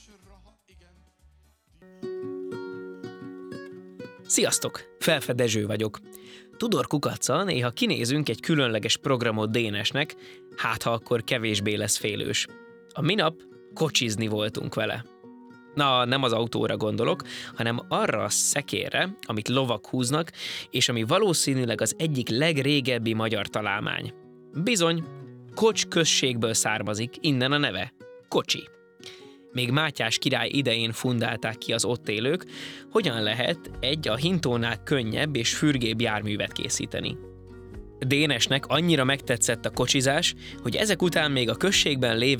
Sziasztok! Felfe Dezső vagyok. Tudor Kukaccal néha kinézünk egy különleges programot Dénesnek, hát ha akkor kevésbé lesz félős. A minap kocsizni voltunk vele. Na, nem az autóra gondolok, hanem arra a szekérre, amit lovak húznak, és ami valószínűleg az egyik legrégebbi magyar találmány. Bizony, Kocs községből származik, innen a neve, Kocsi. Még Mátyás király idején fundálták ki az ott élők, hogyan lehet egy a hintónál könnyebb és fürgébb járművet készíteni. Dénesnek annyira megtetszett a kocsizás, hogy ezek után még a községben lévő